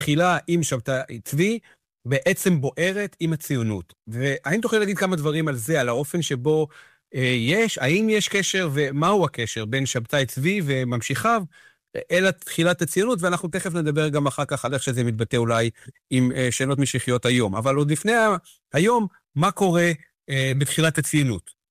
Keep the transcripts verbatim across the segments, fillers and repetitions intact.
תחילה עם שבתאי צבי, בעצם בוערת עם הציונות. והאם תוכל להגיד כמה דברים על זה, על האופן שבו אה, יש, האם יש קשר ומהו הקשר בין שבתאי צבי וממשיכיו, אלא תחילת הציונות, ואנחנו תכף נדבר גם אחר כך על איך שזה מתבטא אולי עם אה, שאלות משיחיות היום. אבל עוד לפני היום, מה קורה אה, בתחילת הציונות?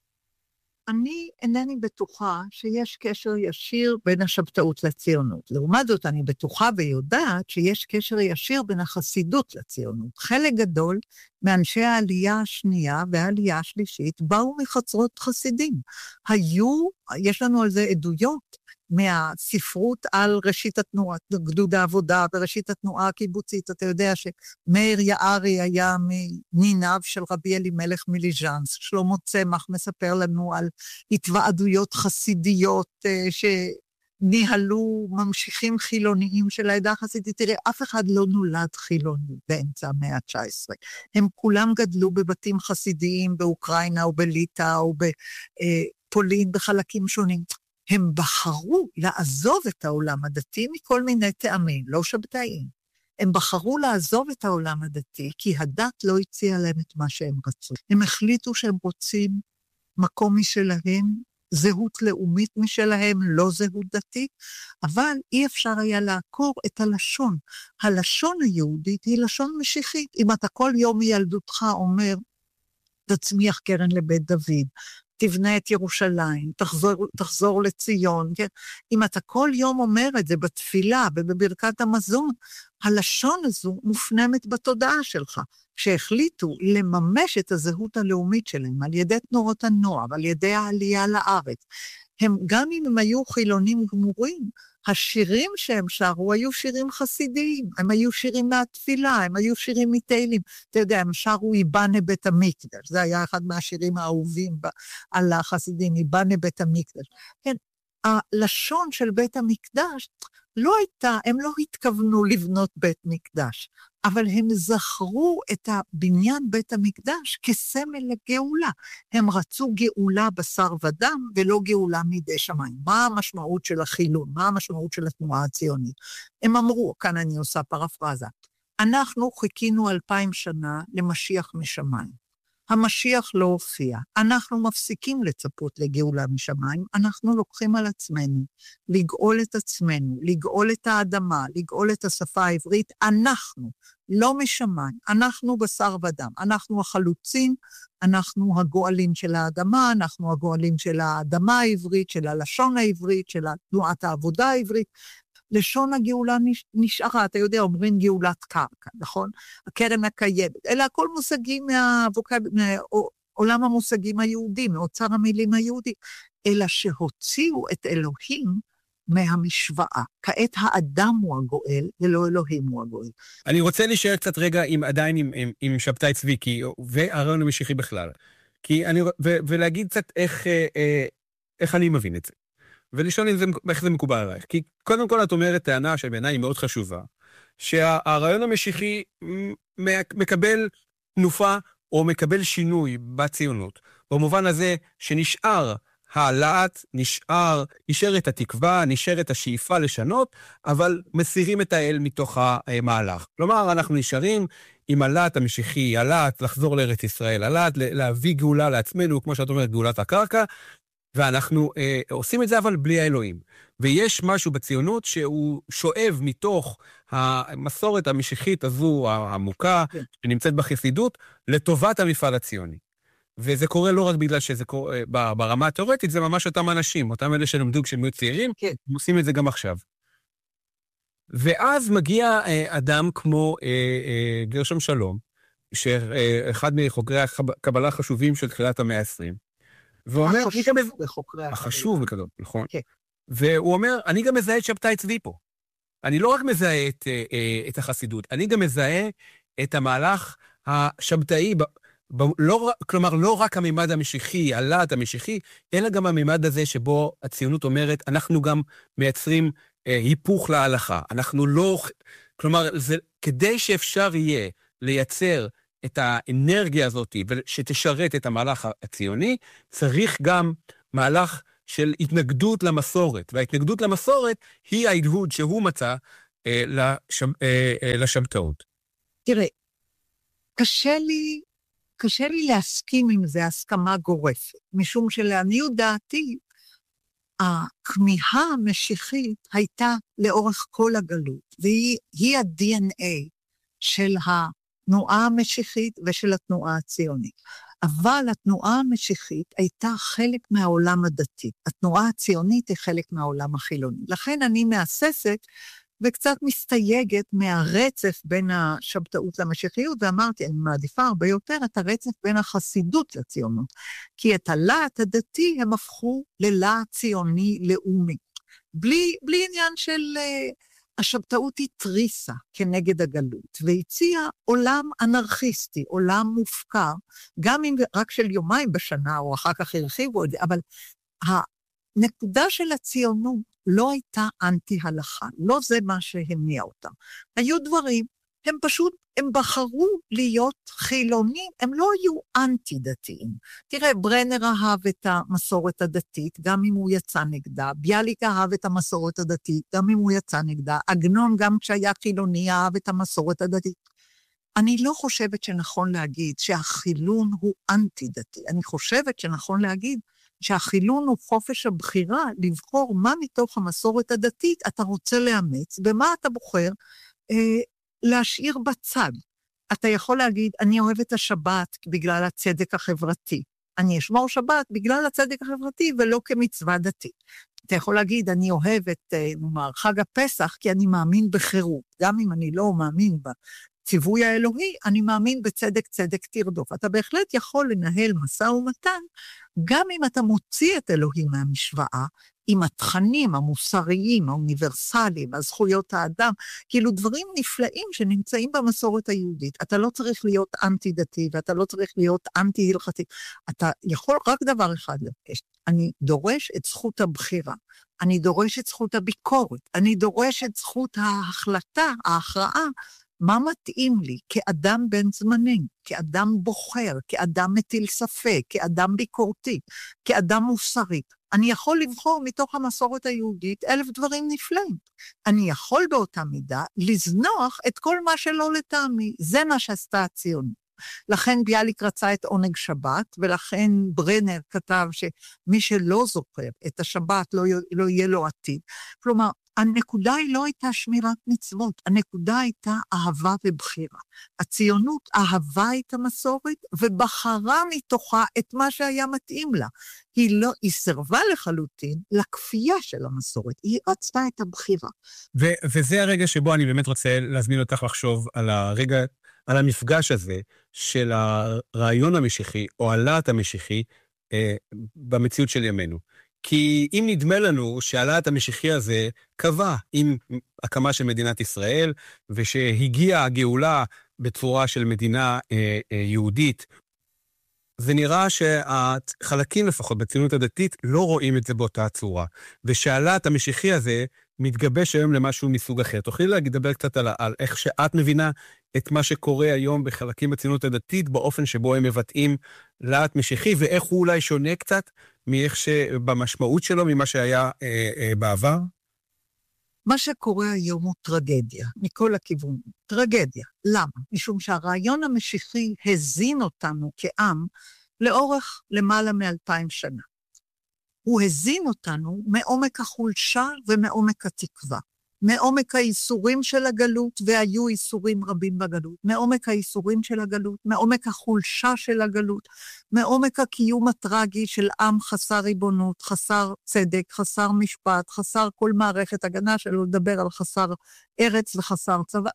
אני אינני בטוחה שיש קשר ישיר בין השבתאות לציונות. לעומת זאת, אני בטוחה ויודעת שיש קשר ישיר בין החסידות לציונות. חלק גדול מאנשי העלייה השנייה והעלייה השלישית באו מחצרות חסידים. היו, יש לנו על זה עדויות, מהספרות על ראשית התנועה, גדוד העבודה וראשית התנועה הקיבוצית. אתה יודע שמאיר יערי היה מניניו של רבי אלימלך מליז'אנס. שלמה צמח מספר לנו על התוועדויות חסידיות שניהלו ממשיכים חילוניים של העדה החסידית. תראה, אף אחד לא נולד חילוני באמצע המאה ה-תשע עשרה. הם כולם גדלו בבתים חסידיים באוקראינה או בליטא או בפולין בחלקים שונים. הם בחרו לעזוב את העולם הדתי מכל מיני טעמים, לא שבתאיים. הם בחרו לעזוב את העולם הדתי, כי הדת לא הציעה להם את מה שהם רצו. הם החליטו שהם רוצים מקום משלהם, זהות לאומית משלהם, לא זהות דתית, אבל אי אפשר היה לעקור את הלשון. הלשון היהודית היא לשון משיחית. אם אתה כל יום מילדותך אומר, תצמיח קרן לבית דוד, תבנה את ירושלים, תחזור, תחזור לציון, כן? אם אתה כל יום אומר את זה בתפילה ובברכת המזון, הלשון הזו מופנמת בתודעה שלך, שהחליטו לממש את הזהות הלאומית שלהם, על ידי תנועות הנוער, על ידי העלייה לארץ. הם, גם אם הם היו חילונים גמורים, השירים שהם שרו היו שירים חסידיים, הם היו שירים מהתפילה, הם היו שירים מתהילים. אתה יודע, הם שרו איבנה בית המקדש, זה היה אחד מהשירים האהובים על החסידים, איבנה בית המקדש. כן, הלשון של בית המקדש לא הייתה, הם לא התכוונו לבנות בית מקדש, אבל הם זכרו את הבניין בית המקדש כסמל לגאולה. הם רצו גאולה בשר ודם ולא גאולה מידי שמיים. מה המשמעות של החילון? מה המשמעות של התנועה הציונית? הם אמרו, כאן אני עושה פרפרזה, אנחנו חיכינו אלפיים שנה למשיח משמיים. המשיח לא הופיע. אנחנו מפסיקים לצפות לגאולה משמיים, אנחנו לוקחים על עצמנו לגאול את עצמנו, לגאול את האדמה, לגאול את השפה העברית. אנחנו, לא משמיים, אנחנו בשר ודם, אנחנו החלוצים, אנחנו הגואלים של האדמה, אנחנו הגואלים של האדמה העברית, של הלשון העברית, של תנועת העבודה העברית. לשון הגאולה נשארה, אתה יודע, אומרים גאולת קרקע, נכון? הקרן הקיימת, אלה הכל מושגים מהווקב... מעולם המושגים היהודים, מאוצר המילים היהודי, אלא שהוציאו את אלוהים מהמשוואה. כעת האדם הוא הגואל, ולא אלוהים הוא הגואל. אני רוצה להישאר קצת רגע עם, עדיין עם, עם, עם שבתאי צבי, כי, והרעיון המשיחי בכלל, כי אני, ו, ולהגיד קצת איך, איך, איך אני מבין את זה. ולשאול אם זה, איך זה מקובל עלייך. כי קודם כל את אומרת טענה שבעיניי היא מאוד חשובה, שהרעיון המשיחי מקבל תנופה או מקבל שינוי בציונות, במובן הזה שנשאר העלאת, נשאר, נשאר את התקווה, נשאר את השאיפה לשנות, אבל מסירים את האל מתוך המהלך. כלומר, אנחנו נשארים עם העלאת המשיחי, העלאת לחזור לארץ ישראל, העלאת להביא גאולה לעצמנו, כמו שאת אומרת, גאולת הקרקע, ואנחנו אה, עושים את זה אבל בלי האלוהים. ויש משהו בציונות שהוא שואב מתוך המסורת המשיחית הזו, העמוקה, כן. שנמצאת בחסידות, לטובת המפעל הציוני. וזה קורה לא רק בגלל שזה קורה, ברמה התיאורטית, זה ממש אותם אנשים, אותם אלה שלמדו כשהם היו צעירים, כן. הם עושים את זה גם עכשיו. ואז מגיע אה, אדם כמו אה, אה, גרשום שלום, שאחד מחוקרי הקבלה החשובים של תחילת המאה ה-עשרים, והוא אומר, החשוב בחוקרי החשוב בקדום, נכון. והוא אומר, אני גם מזהה את שבתאי צבי פה. אני לא רק מזהה את, את החסידות, אני גם מזהה את המהלך השבתאי, לא, כלומר, לא רק הממד המשיחי, העלאת המשיחי, אלא גם הממד הזה שבו הציונות אומרת, אנחנו גם מייצרים היפוך להלכה. אנחנו לא, כלומר, זה, כדי שאפשר יהיה לייצר את האנרגיה הזאת, שתשרת את המהלך הציוני, צריך גם מהלך של התנגדות למסורת, וההתנגדות למסורת היא ההדהוד שהוא מצא אה, לשב, אה, אה, לשבתאות. תראה, קשה לי, קשה לי להסכים עם זה הסכמה גורפת, משום שלעניות דעתי, הכמיהה המשיחית הייתה לאורך כל הגלות, והיא ה-די אן איי של התנועה המשיחית ושל התנועה הציונית. אבל התנועה המשיחית הייתה חלק מהעולם הדתי. התנועה הציונית היא חלק מהעולם החילוני. לכן אני מאססת וקצת מסתייגת מהרצף בין השבתאות למשיחיות, ואמרתי, אני מעדיפה הרבה יותר את הרצף בין החסידות לציונות, כי את הלהט הדתי הם הפכו ללהט ציוני לאומי. בלי, בלי עניין של... השבתאות היא תריסה כנגד הגלות, והציעה עולם אנרכיסטי, עולם מופקר, גם אם רק של יומיים בשנה, או אחר כך הרחיבו את זה, אבל הנקודה של הציונות לא הייתה אנטי-הלכה, לא זה מה שהניע אותם. היו דברים, הם פשוט, הם בחרו להיות חילונים, הם לא היו אנטי-דתיים. תראה, ברנר אהב את המסורת הדתית, גם אם הוא יצא נגדה, ביאליק אהב את המסורת הדתית, גם אם הוא יצא נגדה, עגנון גם כשהיה חילוני אהב את המסורת הדתית. אני לא חושבת שנכון להגיד שהחילון הוא אנטי-דתי, אני חושבת שנכון להגיד שהחילון הוא חופש הבחירה, לבחור מה מתוך המסורת הדתית אתה רוצה לאמץ, במה אתה בוחר אה, להשאיר בצד. אתה יכול להגיד, אני אוהב את השבת בגלל הצדק החברתי. אני אשמור שבת בגלל הצדק החברתי ולא כמצווה דתית. אתה יכול להגיד, אני אוהב את נאמר, חג הפסח כי אני מאמין בחירות. גם אם אני לא מאמין בציווי האלוהי, אני מאמין בצדק צדק תרדוף. אתה בהחלט יכול לנהל משא ומתן, גם אם אתה מוציא את אלוהים מהמשוואה, עם התכנים המוסריים, האוניברסליים, הזכויות האדם, כאילו דברים נפלאים שנמצאים במסורת היהודית. אתה לא צריך להיות אנטי-דתי, ואתה לא צריך להיות אנטי-הלכתי. אתה יכול רק דבר אחד לבקש. אני דורש את זכות הבחירה, אני דורש את זכות הביקורת, אני דורש את זכות ההחלטה, ההכרעה, מה מתאים לי כאדם בן זמנים, כאדם בוחר, כאדם מטיל ספק, כאדם ביקורתי, כאדם מוסרי. אני יכול לבחור מתוך המסורת היהודית אלף דברים נפלאים. אני יכול באותה מידה לזנוח את כל מה שלא לטעמי. זה מה שעשתה הציונות. לכן ביאליק רצה את עונג שבת, ולכן ברנר כתב שמי שלא זוכר את השבת לא, לא יהיה לו עתיד. כלומר, הנקודה היא לא הייתה שמירת מצוות, הנקודה הייתה אהבה ובחירה. הציונות אהבה את המסורת ובחרה מתוכה את מה שהיה מתאים לה. היא לא, היא סרבה לחלוטין לכפייה של המסורת, היא רצתה את הבחירה. ו- וזה הרגע שבו אני באמת רוצה להזמין אותך לחשוב על הרגע, על המפגש הזה של הרעיון המשיחי או הלהט המשיחי אה, במציאות של ימינו. כי אם נדמה לנו שהלהט המשיחי הזה קבע עם הקמה של מדינת ישראל, ושהגיעה הגאולה בצורה של מדינה אה, אה, יהודית, זה נראה שהחלקים לפחות בציונות הדתית לא רואים את זה באותה צורה, ושהלהט המשיחי הזה מתגבש היום למשהו מסוג אחר. תוכלי לדבר קצת על, על איך שאת מבינה את מה שקורה היום בחלקים בציונות הדתית, באופן שבו הם מבטאים להט משיחי, ואיך הוא אולי שונה קצת מאיך שבמשמעות שלו, ממה שהיה אה, אה, בעבר? מה שקורה היום הוא טרגדיה, מכל הכיוון. טרגדיה. למה? משום שהרעיון המשיחי הזין אותנו כעם לאורך למעלה מאלפיים שנה. הוא הזין אותנו מעומק החולשה ומעומק התקווה. מעומק האיסורים של הגלות, והיו איסורים רבים בגלות, מעומק האיסורים של הגלות, מעומק החולשה של הגלות, מעומק הקיום הטרגי של עם חסר ריבונות, חסר צדק, חסר משפט, חסר כל מערכת הגנה, שלא לדבר על חסר ארץ וחסר צבא.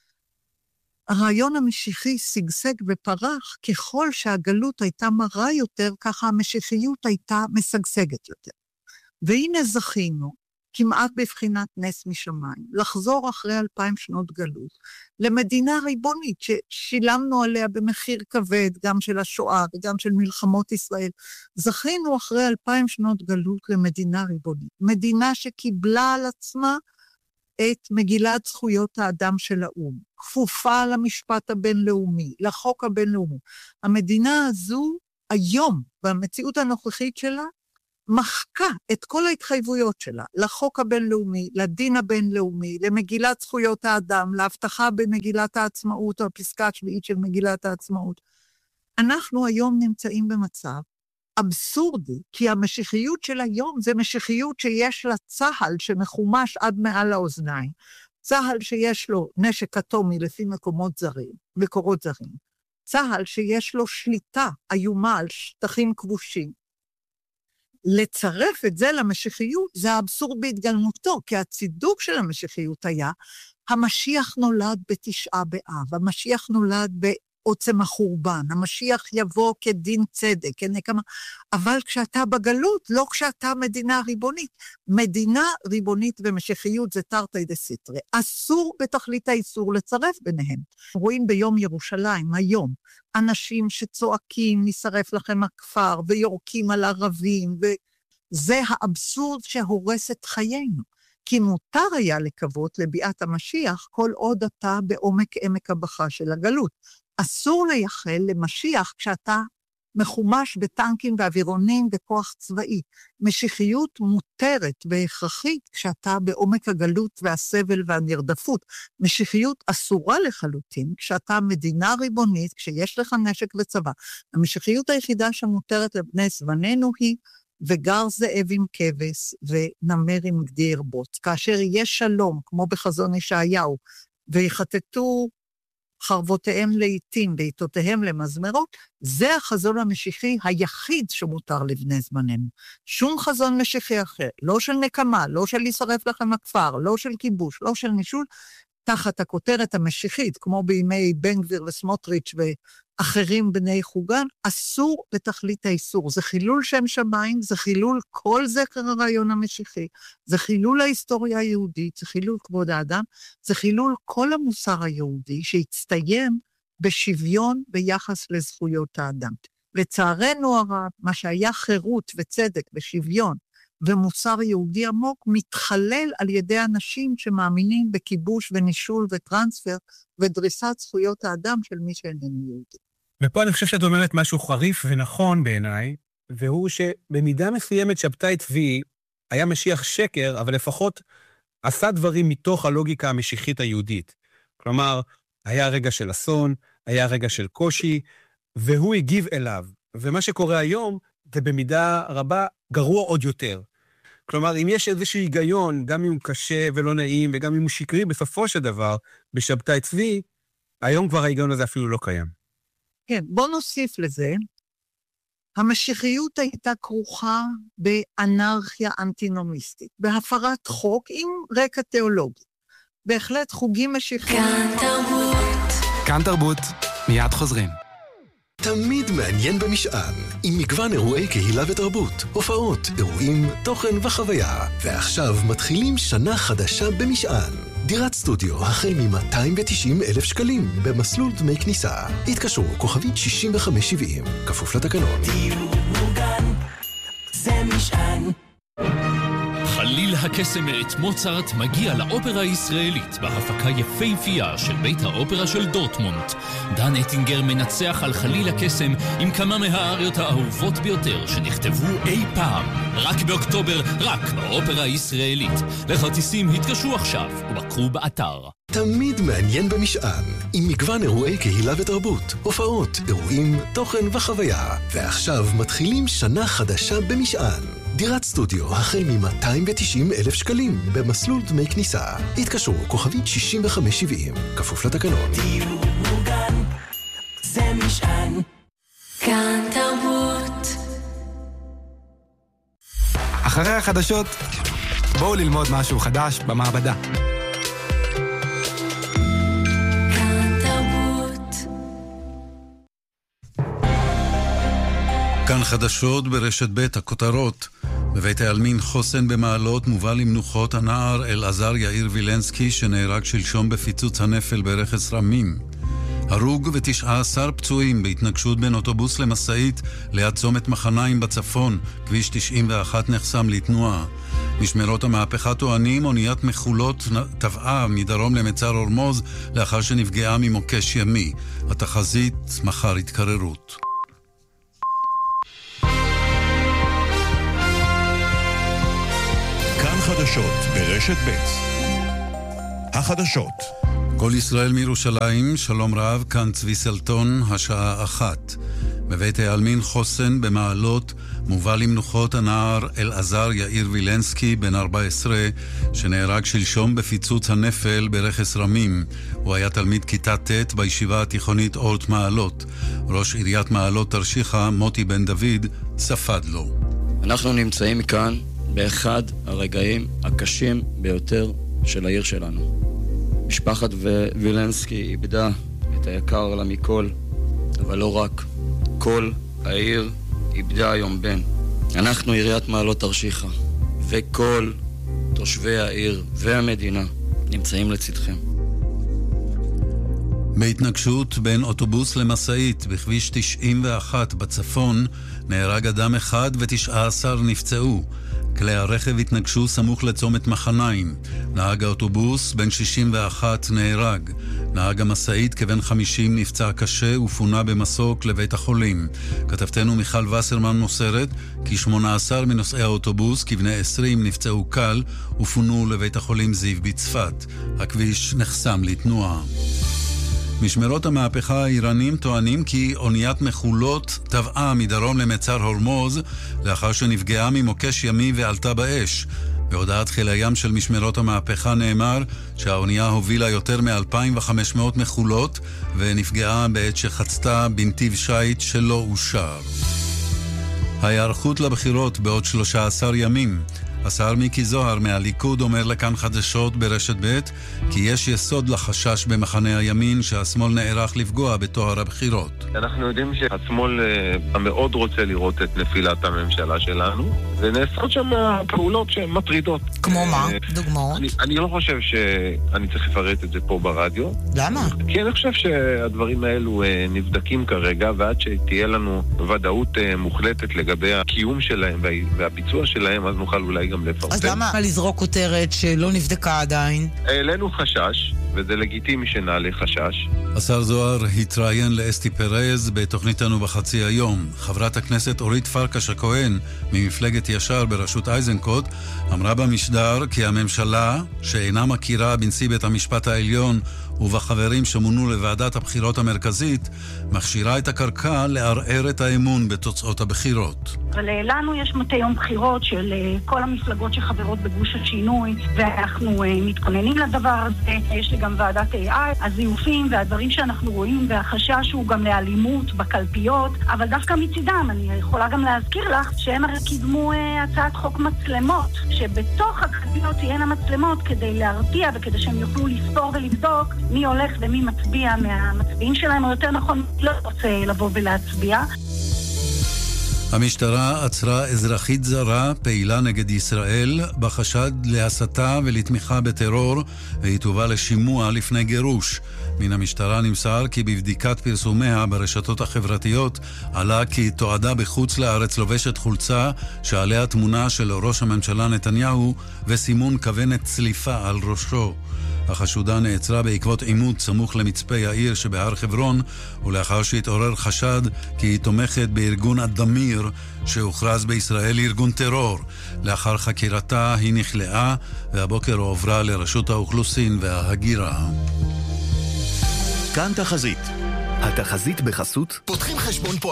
הרעיון המשיחי סגסג ופרח, ככל שהגלות הייתה מרה יותר, ככה המשיחיות הייתה משגשגת יותר. והנה זכינו, כמעט בבחינת נס משמיים, לחזור אחרי אלפיים שנות גלות, למדינה ריבונית ששילמנו עליה במחיר כבד, גם של השואה וגם של מלחמות ישראל. זכינו אחרי אלפיים שנות גלות למדינה ריבונית, מדינה שקיבלה על עצמה את מגילת זכויות האדם של האו"ם, כפופה למשפט הבינלאומי, לחוק הבינלאומי. המדינה הזו היום, במציאות הנוכחית שלה, מחקה את כל ההתחייבויות שלה, לחוק הבינלאומי, לדין הבינלאומי, למגילת זכויות האדם, להבטחה במגילת העצמאות, או הפסקה השביעית של מגילת העצמאות. אנחנו היום נמצאים במצב אבסורדי, כי המשיחיות של היום זה משיחיות שיש לה צהל שמחומש עד מעל האוזניים, צהל שיש לו נשק אטומי לפי מקומות זרים, מקורות זרים, צהל שיש לו שליטה איומה על שטחים כבושים. לצרף את זה למשיחיות זה האבסורד בהתגלמותו, כי הצידוק של המשיחיות היה, המשיח נולד בתשעה באב, המשיח נולד בעוצם החורבן, המשיח יבוא כדין צדק, כנקמה, אבל כשאתה בגלות, לא כשאתה מדינה ריבונית. מדינה ריבונית ומשיחיות זה תרתי דסיטרי. אסור בתכלית האיסור לצרף ביניהם. רואים ביום ירושלים, היום, אנשים שצועקים, נשרף לכם הכפר, ויורקים על ערבים, וזה האבסורד שהורס את חיינו. כי מותר היה לקוות לביאת המשיח, כל עוד אתה בעומק עמק הבכה של הגלות. אסור לייחל למשיח כשאתה מחומש בטנקים ואווירונים בכוח צבאי. משיחיות מותרת והכרחית כשאתה בעומק הגלות והסבל והנרדפות. משיחיות אסורה לחלוטין כשאתה מדינה ריבונית, כשיש לך נשק וצבא. המשיחיות היחידה שמותרת לבני זמננו היא וגר זאב עם כבש ונמר עם גדי ירבוץ. כאשר יש שלום, כמו בחזון ישעיהו, ויחטטו חרבותיהם לעיתים ועיתותיהם למזמרות, זה החזון המשיחי היחיד שמותר לבני זמננו. שום חזון משיחי אחר, לא של נקמה, לא של לשרף לכם הכפר, לא של כיבוש, לא של נישול, תחת הכותרת המשיחית, כמו בימי בן גביר וסמוטריץ' ואחרים בני חוגן, אסור בתכלית האיסור. זה חילול שם שמיים, זה חילול כל זכר הרעיון המשיחי, זה חילול ההיסטוריה היהודית, זה חילול כבוד האדם, זה חילול כל המוסר היהודי שהצטיין בשוויון ביחס לזכויות האדם. לצערנו הרב, מה שהיה חירות וצדק ושוויון, ומוסר יהודי עמוק מתחלל על ידי אנשים שמאמינים בכיבוש ונישול וטרנספר ודריסת זכויות האדם של מי שאיננו יהודי. ופה אני חושב שאת אומרת משהו חריף ונכון בעיניי, והוא שבמידה מסוימת שבתאי צבי היה משיח שקר, אבל לפחות עשה דברים מתוך הלוגיקה המשיחית היהודית. כלומר, היה רגע של אסון, היה רגע של קושי, והוא הגיב אליו. ומה שקורה היום זה במידה רבה גרוע עוד יותר. כלומר, אם יש איזשהו היגיון, גם אם הוא קשה ולא נעים, וגם אם הוא שקרי, בסופו של דבר, בשבתאי צבי, היום כבר ההיגיון הזה אפילו לא קיים. כן, בוא נוסיף לזה, המשיחיות הייתה כרוכה באנרכיה אנטינומיסטית, בהפרת חוק עם רקע תיאולוגי. בהחלט חוגים משיחיים. כאן תרבות. כאן תרבות, מיד חוזרים. תמיד מעניין במשען, עם מגוון אירועי קהילה ותרבות, הופעות, אירועים, תוכן וחוויה. ועכשיו מתחילים שנה חדשה במשען. דירת סטודיו החל מ-מאתיים ותשעים אלף שקלים במסלול דמי כניסה. התקשרו כוכבית שישים וחמש שבעים, כפוף לתקנון. דיור מוגן, זה משען. חליל הקסם מאת מוצרט מגיע לאופרה הישראלית בהפקה יפהפייה של בית האופרה של דורטמונד. דן אטינגר מנצח על חליל הקסם עם כמה מהאריות האהובות ביותר שנכתבו אי פעם. רק באוקטובר, רק באופרה הישראלית. לכרטיסים התקשרו עכשיו ובקרו באתר. תמיד מעניין במשען, עם מגוון אירועי קהילה ותרבות, הופעות, אירועים, תוכן וחוויה. ועכשיו מתחילים שנה חדשה במשען. דירת סטודיו החל מ-מאתיים ותשעים אלף שקלים במסלול דמי כניסה. התקשרו כוכבית שישים וחמש שבעים, כפוף לתקנון. דיור מוגן, זה משען. כאן תרבות. אחרי החדשות, בואו ללמוד משהו חדש במעבדה. כאן תרבות. כאן חדשות ברשת ב' הכותרות. בבית העלמין חוסן במעלות מובא למנוחות הנער אלעזר יאיר וילנסקי שנהרג שלשום בפיצוץ הנפל ברכס רמים. הרוג ותשעה עשר פצועים בהתנגשות בין אוטובוס למסעית ליד צומת מחניים בצפון, כביש תשעים ואחת נחסם לתנועה. משמרות המהפכה טוענים אוניית מחולות טבעה מדרום למצר אורמוז לאחר שנפגעה ממוקש ימי. התחזית מחר התקררות. החדשות ברשת ב'. החדשות. כל ישראל מירושלים, שלום רב, כאן צבי סלטון, השעה אחת. בבית העלמין חוסן במעלות מובא למנוחות הנער אלעזר יאיר וילנסקי בן ארבע עשרה שנהרג שלשום בפיצוץ הנפל ברכס רמים. הוא היה תלמיד כיתה ט' בישיבה התיכונית אורט מעלות. ראש עיריית מעלות תרשיחא מוטי בן דוד ספד לו. אנחנו נמצאים כאן באחד הרגעים הקשים ביותר של העיר שלנו. משפחת וילנסקי איבדה את היקר לה מכל, אבל לא רק. כל העיר איבדה היום בן. אנחנו עיריית מעלות תרשיחא, וכל תושבי העיר והמדינה נמצאים לצדכם. בהתנגשות בין אוטובוס למשאית בכביש תשעים ואחת בצפון נהרג אדם אחד ותשעה עשר נפצעו. כלי הרכב התנגשו סמוך לצומת מחניים. נהג האוטובוס בן שישים ואחת נהרג. נהג המשאית כבן חמישים נפצע קשה ופונה במסוק לבית החולים. כתבתנו מיכל וסרמן מוסרת כי שמונה עשר מנוסעי האוטובוס כבני עשרים נפצעו קל ופונו לבית החולים זיו בצפת. הכביש נחסם לתנועה. משמרות המהפכה האיראנים טוענים כי אוניית מחולות טבעה מדרום למצר הורמוז לאחר שנפגעה ממוקש ימי ועלתה באש. בהודעת חיל הים של משמרות המהפכה נאמר שהאונייה הובילה יותר מ-אלפיים וחמש מאות מחולות ונפגעה בעת שחצתה בנתיב שייט שלא אושר. ההיערכות לבחירות בעוד שלושה עשר ימים. השר מיקי זוהר מהליכוד אומר לכאן חדשות ברשת ב' כי יש יסוד לחשש במחנה הימין שהשמאל נערך לפגוע בתואר הבחירות. אנחנו יודעים שהשמאל המאוד רוצה לראות את נפילת הממשלה שלנו, ונעשות שם פעולות שהן מטרידות. כמו מה? דוגמאות? אני, אני לא חושב שאני צריך לפרט את זה פה ברדיו. למה? כי אני חושב שהדברים האלו נבדקים כרגע, ועד שתהיה לנו ודאות מוחלטת לגבי הקיום שלהם והביצוע שלהם, אז נוכל אולי גם לפרט. אז למה לזרוק כותרת שלא נבדקה עדיין? העלינו חשש, וזה לגיטימי שנעלה חשש. השר זוהר התראיין לאסתי פרז בתוכניתנו בחצי היום. חברת הכנסת אורית פרקש הכהן ממפלגת ישר בראשות איזנקוט אמרה במשדר כי הממשלה שאינה מכירה בנשיא בית המשפט העליון ובחברים שמונו לוועדת הבחירות המרכזית מכשירה את הקרקע לערער את האמון בתוצאות הבחירות. אבל לנו יש מטה יום בחירות של כל המפלגות שחברות בגוש השינוי, ואנחנו מתכוננים לדבר הזה. יש לי גם ועדת איי איי, הזיופים והדברים שאנחנו רואים, והחשש הוא גם לאלימות בקלפיות, אבל דווקא מצידם אני יכולה גם להזכיר לך שהם הרי קידמו הצעת חוק מצלמות, שבתוך הקלפיות תהיינה מצלמות כדי להרתיע וכדי שהם יוכלו לספור ולבדוק מי הולך ומי מצביע מהמצביעים שלהם, או יותר נכון לא רוצה לבוא ולהצביע. המשטרה עצרה אזרחית זרה פעילה נגד ישראל בחשד להסתה ולתמיכה בטרור, והיא תובא לשימוע לפני גירוש. מן המשטרה נמסר כי בבדיקת פרסומיה ברשתות החברתיות עלה כי תועדה בחוץ לארץ לובשת חולצה שעליה תמונה של ראש הממשלה נתניהו וסימון כוונת צליפה על ראשו. החשודה נעצרה בעקבות עימות סמוך למצפה יאיר שבהר חברון, ולאחר שהתעורר חשד כי היא תומכת בארגון אדמיר שהוכרז בישראל ארגון טרור. לאחר חקירתה היא נכלאה והבוקר הועברה לרשות האוכלוסין וההגירה. כאן תחזית. התחזית בחסות פותחים חשבון פה